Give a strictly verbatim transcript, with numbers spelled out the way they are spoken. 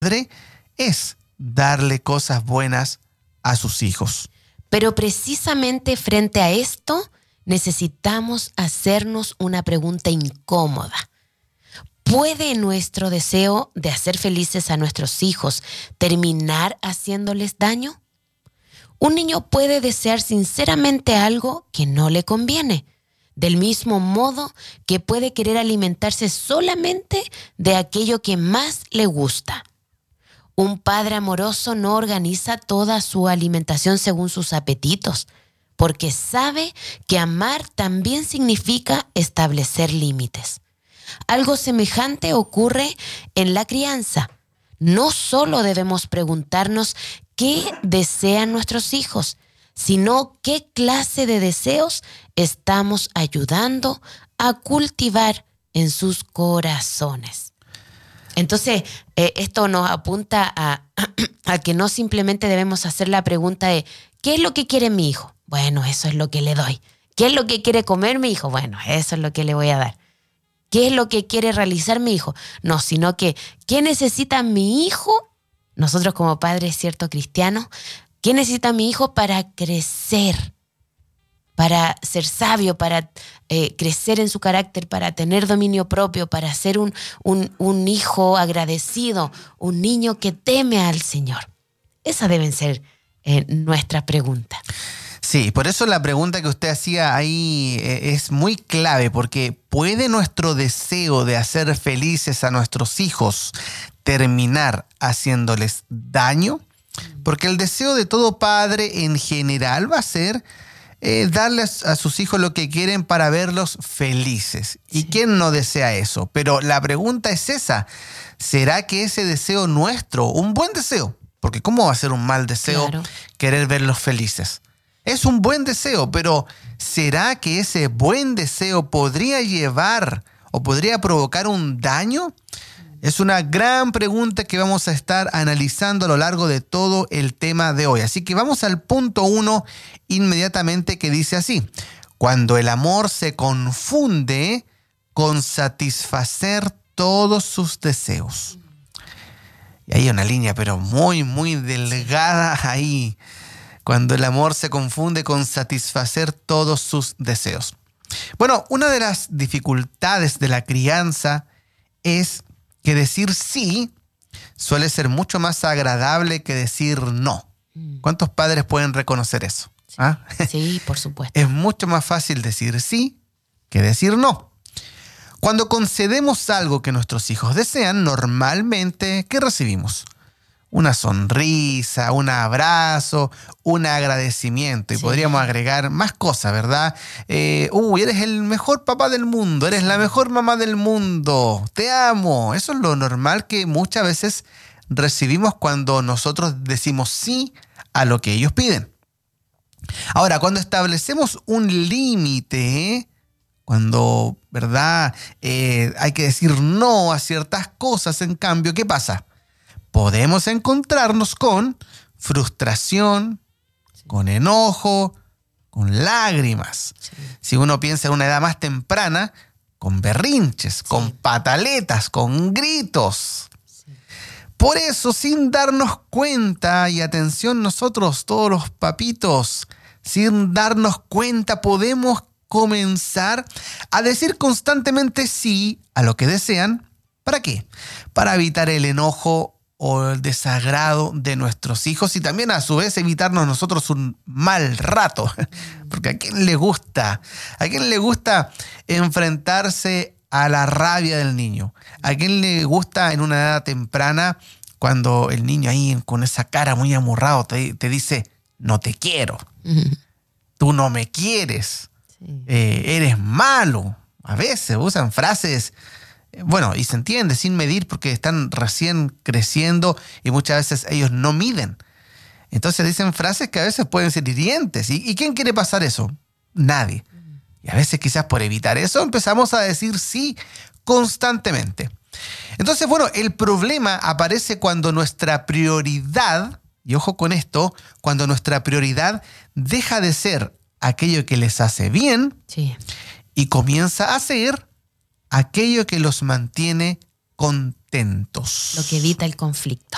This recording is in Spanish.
padre es darle cosas buenas a sus hijos. Pero precisamente frente a esto, necesitamos hacernos una pregunta incómoda. ¿Puede nuestro deseo de hacer felices a nuestros hijos terminar haciéndoles daño? Un niño puede desear sinceramente algo que no le conviene, del mismo modo que puede querer alimentarse solamente de aquello que más le gusta. Un padre amoroso no organiza toda su alimentación según sus apetitos, porque sabe que amar también significa establecer límites. Algo semejante ocurre en la crianza. No solo debemos preguntarnos qué desean nuestros hijos, sino qué clase de deseos estamos ayudando a cultivar en sus corazones. Entonces, eh, esto nos apunta a, a que no simplemente debemos hacer la pregunta de ¿qué es lo que quiere mi hijo? Bueno, eso es lo que le doy. ¿Qué es lo que quiere comer mi hijo? Bueno, eso es lo que le voy a dar. ¿Qué es lo que quiere realizar mi hijo? No, sino que ¿qué necesita mi hijo? Nosotros como padres, cierto, cristianos, ¿qué necesita mi hijo para crecer? Para ser sabio, para eh, crecer en su carácter, para tener dominio propio, para ser un, un, un hijo agradecido, un niño que teme al Señor. Esas deben ser eh, nuestras preguntas. Sí, por eso la pregunta que usted hacía ahí es muy clave, porque ¿puede nuestro deseo de hacer felices a nuestros hijos terminar haciéndoles daño? Porque el deseo de todo padre en general va a ser eh, darles a sus hijos lo que quieren para verlos felices. ¿Y sí. quién no desea eso? Pero la pregunta es esa, ¿será que ese deseo nuestro, un buen deseo, porque ¿cómo va a ser un mal deseo claro. querer verlos felices? Es un buen deseo, pero ¿será que ese buen deseo podría llevar o podría provocar un daño? Es una gran pregunta que vamos a estar analizando a lo largo de todo el tema de hoy. Así que vamos al punto uno inmediatamente, que dice así: cuando el amor se confunde con satisfacer todos sus deseos. Y hay una línea, pero muy, muy delgada ahí. Cuando el amor se confunde con satisfacer todos sus deseos. Bueno, una de las dificultades de la crianza es que decir sí suele ser mucho más agradable que decir no. ¿Cuántos padres pueden reconocer eso? Sí, ¿Ah? sí, por supuesto. Es mucho más fácil decir sí que decir no. Cuando concedemos algo que nuestros hijos desean, normalmente, ¿qué recibimos? Una sonrisa, un abrazo, un agradecimiento. Y sí. podríamos agregar más cosas, ¿verdad? Eh, uy, eres el mejor papá del mundo, eres la mejor mamá del mundo, te amo. Eso es lo normal que muchas veces recibimos cuando nosotros decimos sí a lo que ellos piden. Ahora, cuando establecemos un límite, cuando, ¿verdad? Eh, hay que decir no a ciertas cosas, en cambio, ¿qué pasa? Podemos encontrarnos con frustración, sí. con enojo, con lágrimas. Sí. Si uno piensa en una edad más temprana, con berrinches, sí. con pataletas, con gritos. Sí. Por eso, sin darnos cuenta, y atención nosotros, todos los papitos, sin darnos cuenta, podemos comenzar a decir constantemente sí a lo que desean. ¿Para qué? Para evitar el enojo o el desagrado de nuestros hijos y también a su vez evitarnos nosotros un mal rato. Porque ¿a quién le gusta? ¿A quién le gusta enfrentarse a la rabia del niño? ¿A quién le gusta en una edad temprana cuando el niño ahí con esa cara muy amurrado te, te dice no te quiero, uh-huh. tú no me quieres, sí. eh, eres malo? A veces usan frases... Bueno, y se entiende, sin medir, porque están recién creciendo y muchas veces ellos no miden. Entonces dicen frases que a veces pueden ser hirientes. ¿Y, ¿y quién quiere pasar eso? Nadie. Y a veces quizás por evitar eso empezamos a decir sí constantemente. Entonces, bueno, el problema aparece cuando nuestra prioridad, y ojo con esto, cuando nuestra prioridad deja de ser aquello que les hace bien sí. y comienza a ser aquello que los mantiene contentos. Lo que evita el conflicto.